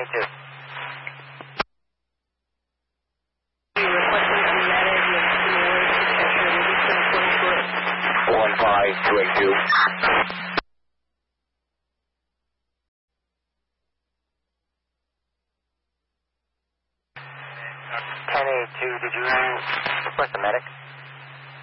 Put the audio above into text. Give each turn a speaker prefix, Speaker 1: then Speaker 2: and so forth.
Speaker 1: 1082.
Speaker 2: You requesting a medic, you have some words to Cheshire, we're just going to push through it.
Speaker 1: 15282. Did you request a medic?